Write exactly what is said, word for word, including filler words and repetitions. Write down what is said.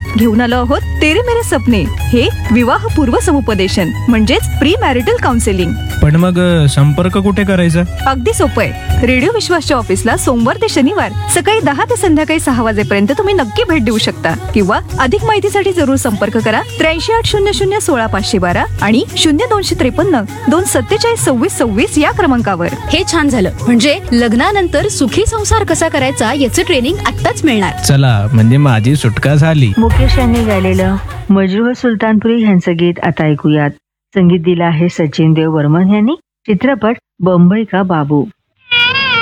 घेऊन आलो आहोत तेरे मेरे सपने हे विवाहपूर्व समुपदेशन म्हणजेच प्री मॅरिटल काउन्सिलिंग. पण मग अ, संपर्क कुठे करायचा? अगदी सोपं आहे. रेडिओ विश्वासच्या ऑफिसला सोमवार ते शनिवार सकाळी दहा ते संध्याकाळी सहा वाजेपर्यंत तुम्ही नक्की भेट देऊ शकता किंवा अधिक माहितीसाठी जरूर संपर्क करा त्र्याऐंशी आठ शून्य शून्य सोळा पाचशे बारा आणि शून्य दोनशे त्रेपन्न दोन सत्तेचाळीस सव्वीस सव्वीस या क्रमांकावर. हे छान झालं. म्हणजे लग्नानंतर सुखी संसार कसा करायचा याचं ट्रेनिंग आत्ताच मिळणार. चला म्हणजे माझी सुटका झाली. मुकेश यांनी गायलेलं मजरूह सुलतानपुरी यांचं गीत आता ऐकूयात. संगीत दिलं आहे सचिन देव वर्मन यांनी. चित्रपट बंबई का बाबू.